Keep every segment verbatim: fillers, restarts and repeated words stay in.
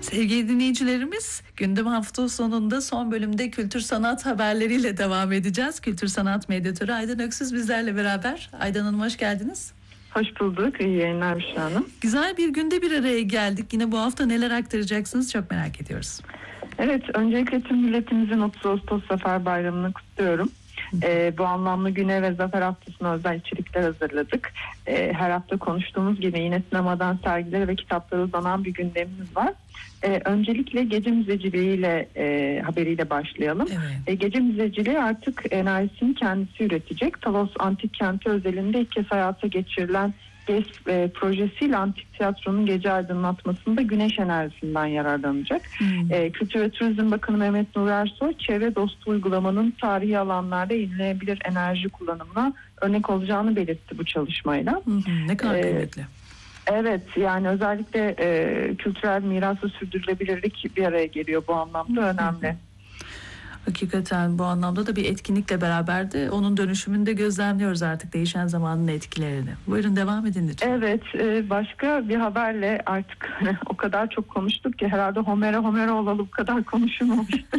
Sevgili dinleyicilerimiz, gündem hafta sonunda son bölümde kültür sanat haberleriyle devam edeceğiz. Kültür sanat medyatörü Aydan Öksüz bizlerle beraber. Aydan Hanım hoş geldiniz. Hoş bulduk. İyi yayınlar Büşra Hanım. Güzel bir günde bir araya geldik. Yine bu hafta neler aktaracaksınız çok merak ediyoruz. Evet, öncelikle tüm milletimizin otuz Ağustos Zafer Bayramı'nı kutluyorum. Ee, bu anlamlı güne ve Zafer Haftası'na özel içerikler hazırladık. Ee, her hafta konuştuğumuz gibi yine sinemadan sergilere ve kitaplara uzanan bir gündemimiz var. Ee, öncelikle gece müzeciliğiyle e, haberiyle başlayalım. Evet. E, gece müzeciliği artık enerjisini kendisi üretecek. Talos Antik Kenti özelinde ilk kez hayata geçirilen GES e, projesiyle antik tiyatronun gece aydınlatmasında güneş enerjisinden yararlanacak. Hmm. E, Kültür ve Turizm Bakanı Mehmet Nur Ersoy, çevre dostu uygulamanın tarihi alanlarda yenilenebilir enerji kullanımına örnek olacağını belirtti bu çalışmayla. Hmm, ne kadar kıymetli. E, Evet, yani özellikle e, kültürel mirası sürdürülebilirlik bir araya geliyor, bu anlamda önemli. Hakikaten bu anlamda da bir etkinlikle beraber de onun dönüşümünde gözlemliyoruz artık değişen zamanın etkilerini. Buyurun devam edin lütfen. Evet, e, başka bir haberle artık o kadar çok konuştuk ki herhalde Homero Homero olalı bu kadar konuşulmamıştır.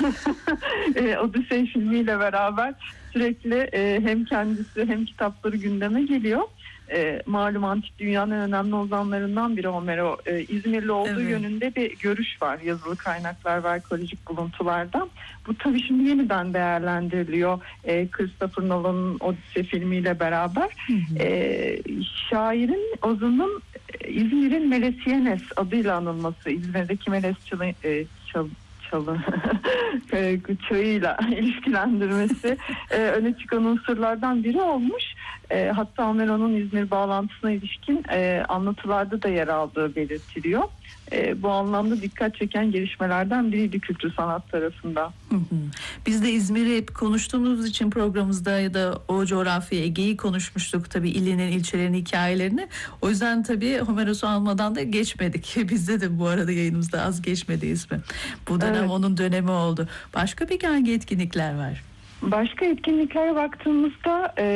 e, Odyssey filmiyle beraber sürekli e, hem kendisi hem kitapları gündeme geliyor. E, malum antik dünyanın en önemli ozanlarından biri Homero. E, İzmirli olduğu evet. yönünde bir görüş var yazılı kaynaklar ve arkeolojik buluntularda. Bu tabii şimdi yeniden değerlendiriliyor e, Christopher Nolan'ın Odyssey filmiyle beraber. Hı hı. E, şairin, ozanın e, İzmir'in Melesiyenes adıyla anılması, İzmir'deki Meles Çalı, e, Çalı Çalı çağıyla ilişkilendirmesi e, öne çıkan unsurlardan biri olmuş. E, hatta Homero'nun İzmir bağlantısına ilişkin e, anlatılarda da yer aldığı belirtiliyor. E, bu anlamda dikkat çeken gelişmelerden biriydi kültür sanat tarafında. Hı hı. Biz de İzmir'i hep konuştuğumuz için programımızda ya da o coğrafya Ege'yi konuşmuştuk tabii, ilinin, ilçelerin hikayelerini. O yüzden tabii Homeros'u almadan da geçmedik. Bizde de bu arada yayınımızda az geçmedi ismi. Bu dönem evet. onun dönemi oldu. Başka peki hangi etkinlikler var? Başka etkinliklere baktığımızda e,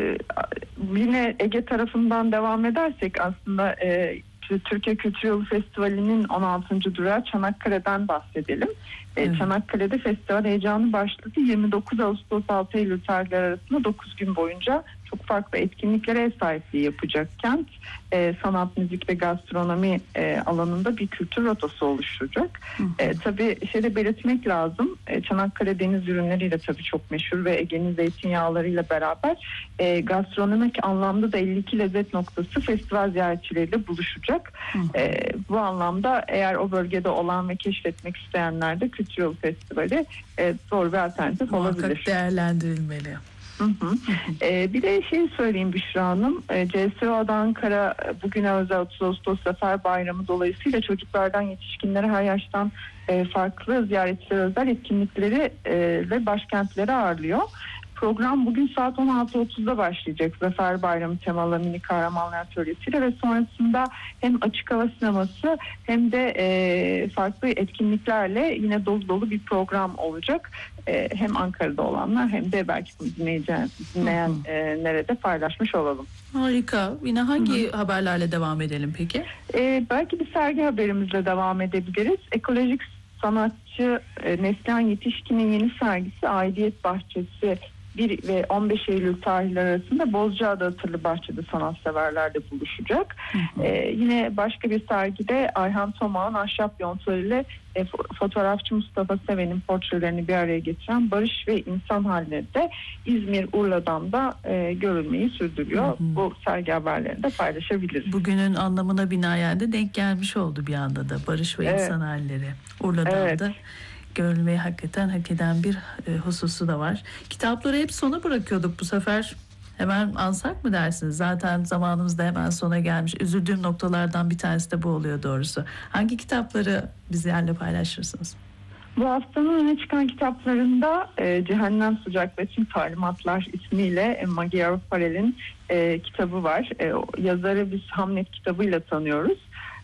yine Ege tarafından devam edersek aslında e, Türkiye Kültür Yolu Festivali'nin on altıncı durağı Çanakkale'den bahsedelim. Evet. Çanakkale'de festival heyecanı başladı. yirmi dokuz Ağustos altı Eylül tarihleri arasında dokuz gün boyunca çok farklı etkinliklere ev sahipliği yapacak kent. E, sanat, müzik ve gastronomi e, alanında bir kültür rotası oluşturacak. E, tabii şeyde belirtmek lazım. E, Çanakkale deniz ürünleriyle tabii çok meşhur ve Ege'nin zeytinyağlarıyla beraber e, gastronomik anlamda da elli iki lezzet noktası festival ziyaretçileriyle buluşacak. E, bu anlamda eğer o bölgede olan ve keşfetmek isteyenler de Kültür Yolu Festivali e, doğru bir alternatif muhakkak olabilir. Muhakkak değerlendirilmeli. Hı hı. Ee, bir de şey söyleyeyim Büşra Hanım, e, C S O A'da Ankara bugüne özel otuz Ağustos Zafer Bayramı dolayısıyla çocuklardan yetişkinlere her yaştan e, farklı ziyaretçilere özel etkinlikleri e, ve başkentleri ağırlıyor. Program bugün saat on altı otuzda başlayacak Zafer Bayramı temalı mini kahramanlar atölyesiyle ve sonrasında hem açık hava sineması hem de e, farklı etkinliklerle yine dolu dolu bir program olacak. E, hem Ankara'da olanlar hem de belki dinleyenlere de paylaşmış olalım. Harika. Yine hangi Hı-hı. haberlerle devam edelim peki? E, belki bir sergi haberimizle devam edebiliriz. Ekolojik sanatçı e, Neslihan Yetişkin'in yeni sergisi Aidiyet Bahçesi bir ve on beş Eylül tarihleri arasında Bozcaada Atırlı Bahçe'de sanatseverler de buluşacak. Hı hı. Ee, yine başka bir sergide Ayhan Tomağ'ın ahşap yontalarıyla e, fotoğrafçı Mustafa Seven'in portrelerini bir araya getiren Barış ve İnsan halleri de İzmir Urla'dan da e, görülmeyi sürdürüyor. Hı hı. Bu sergi haberlerini de paylaşabiliriz. Bugünün anlamına binaen de denk gelmiş oldu bir anda da Barış ve evet. İnsan halleri Urla'dan evet. da görülmeyi hakikaten hak eden bir e, hususu da var. Kitapları hep sona bırakıyorduk, bu sefer hemen ansak mı dersiniz? Zaten zamanımız da hemen sona gelmiş. Üzüldüğüm noktalardan bir tanesi de bu oluyor doğrusu. Hangi kitapları bizlerle paylaşırsınız? Bu haftanın öne çıkan kitaplarında e, Cehennem Sıcak ve Tüm Talimatlar ismiyle e, Magyar Farel'in e, kitabı var. E, yazarı biz Hamlet kitabıyla tanıyoruz.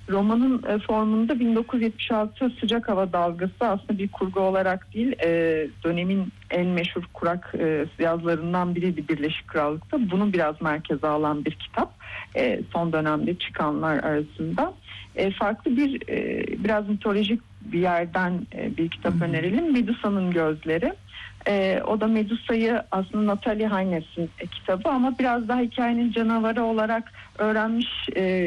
romanın e, formunda bin dokuz yüz yetmiş altı Sıcak Hava Dalgası aslında bir kurgu olarak değil, e, dönemin en meşhur kurak e, yazlarından biriydi Birleşik Krallık'ta. Bunu biraz merkeze alan bir kitap. E, son dönemde çıkanlar arasında. E, farklı bir, e, biraz mitolojik bir yerden e, bir kitap Hı-hı. önerelim. Medusa'nın Gözleri. E, o da Medusa'yı aslında Natalie Haynes'in e, kitabı ama biraz daha hikayenin canavarı olarak öğrenmiş e,